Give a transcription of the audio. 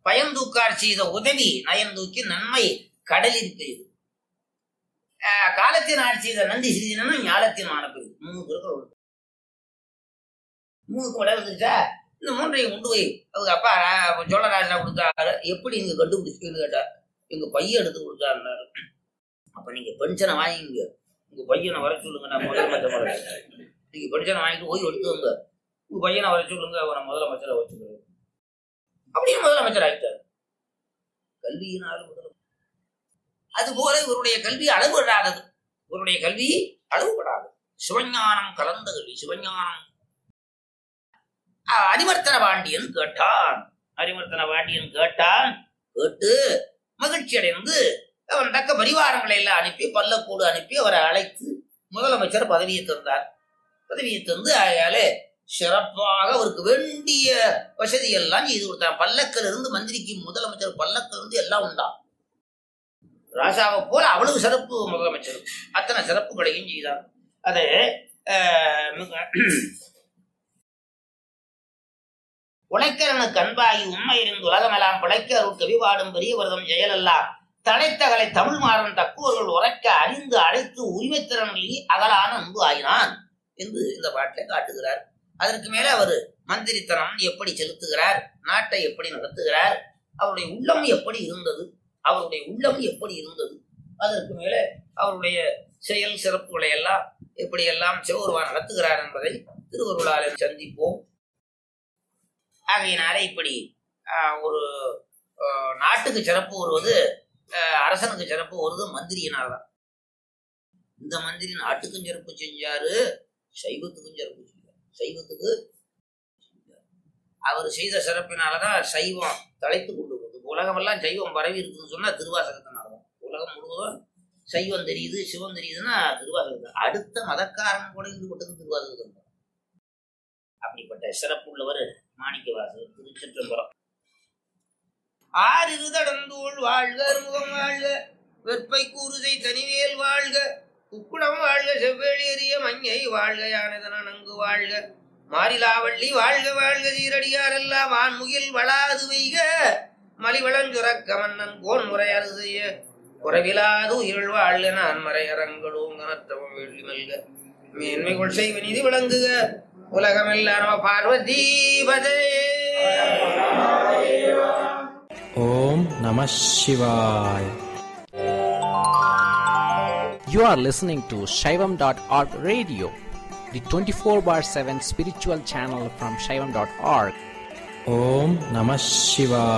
பயந்தூக்கார் செய்த உதவி நயந்தூக்கி நன்மை கடலில் பெய்து. காலத்தின் ஆட்சி செய்த நன்றி சிறிதுனா ஞாலத்தின் மானப்பெய்து. 3 திருக்குறள். 3க்கு விட வந்துருச்சா? இந்த 3ஐயும் கொண்டு போய் அவங்க அப்பா சோழராஜா கொடுத்தாரு. எப்படி நீங்க கண்டுபிடிச்சுன்னு கேட்டார். எங்க பையன் எடுத்து கொடுத்தாருன்னாரு. அப்ப நீங்க பென்ஷனை வாங்கிங்க, உங்க பையனை வர சொல்லுங்க, நான் முதலமைச்சர். நீங்க பென்ஷனை வாங்கிட்டு போய் எடுத்துங்க, உங்க பையனை வர சொல்லுங்க, அவனை முதலமைச்சரை வச்சுக்கிறேன் அப்படின்னு முதலமைச்சர் ஆகிட்டார். கல்வியினால் அதுபோல இவருடைய கல்வி அளவுபடாதது. இவருடைய கல்வி அளவுபடாது. சிவஞானம் கலந்த கல்வி. சிவஞானம். அரிமர்த்தன பாண்டியன் கேட்டான். அரிமர்த்தன பாண்டியன் கேட்டான். கேட்டு மகிழ்ச்சி அடைந்து அவன் தக்க பரிவாரங்களை எல்லாம் அனுப்பி பல்லக்கூடு அனுப்பி அவரை அழைத்து முதலமைச்சர் பதவியை தந்தார். பதவியை தந்து ஆயாலே சிறப்பாக அவருக்கு வேண்டிய வசதி எல்லாம் செய்து கொடுத்தார். பல்லக்கில் இருந்து மந்திரிக்கு முதலமைச்சர் பல்லக்கில் இருந்து எல்லாம் உண்டான். ராசாவை போல அவ்வளவு சிறப்பு முதலமைச்சர். அத்தனை சிறப்புகளையும் செய்தார். அது உழைக்கிறனுக்கு அன்பாகி உண்மை இருந்து உலகமெல்லாம் பிழைக்க அருள் கவிபாடும் பெரிய விரதம் செயலெல்லாம் தழைத்தகலை தமிழ் மாறன் தக்குவர்கள் உரைக்க அறிந்து அழைத்து உரிமைத்திறனில் அகலான அன்பு ஆயினான் என்று இந்த பாட்டில் காட்டுகிறார். அதற்கு மேல அவர் மந்திரித்தனம் எப்படி செலுத்துகிறார், நாட்டை எப்படி நடத்துகிறார், அவருடைய உள்ளம் எப்படி இருந்தது, அவருடைய உள்ளம் எப்படி இருந்தது, அதற்கு மேல அவருடைய செயல் சிறப்புகளை எல்லாம் எப்படியெல்லாம் சிவபெருமான் நடத்துகிறார் என்பதை திருவருளால் சந்திப்போம். ஆகையினால இப்படி ஒரு நாட்டுக்கு சிறப்பு வருவது, அரசனுக்கு சிறப்பு வருவது மந்திரியினால்தான். இந்த மந்திரி நாட்டுக்கும் சிறப்பு செஞ்சாரு, சைவத்துக்கும் சிறப்பு செஞ்சார். சைவத்துக்கு அவர் செய்த சிறப்பினாலதான் சைவம் தலைத்து கொண்டு போகுது. உலகமெல்லாம் சைவம் பரவி இருக்குன்னு சொன்னா திருவாசகத்தினால்தான். உலகம் முழுவதும் சைவம் தெரியுது, சிவம் தெரியுதுன்னா திருவாசகத்தான். அடுத்த மதக்காரன் கூட ஈடுபட்டது திருவாசகத்தான். அப்படிப்பட்ட சிறப்பு உள்ளவர் மாணிக்கவாசகர். திருச்சிற்றம்பலம். ஆறிருதடந்தோள் வாழ்க, முகம் வாழ்க, வெற்பை கூறுதை தனிவேல் வாழ்க, குக்குடம் வாழ்க, செவ்வேளியறிய மஞ்சை வாழ்க, யானதன நன்கு வாழ்க, மாரிலாவள்ளி வாழ்க வாழ்க, சீரடியாரெல்லாம் வான்முகில் வளாது வைக, மலிவளஞ்சுரக்க மன்னன் கோன் முறையது செய்ய குறைவிலாது உயிர் வாழ்க, நான் மறையரங்களோங்க நத்தவம் வெள்ளி மல்க, மேன்மைகள் செய்வ நிதி விளங்குக, உலகமெல்லாம் பார்வதி பதே. Om Namah Shivaya. You are listening to Shaivam.org radio, the 24/7 spiritual channel from Shaivam.org. Om Namah Shivaya.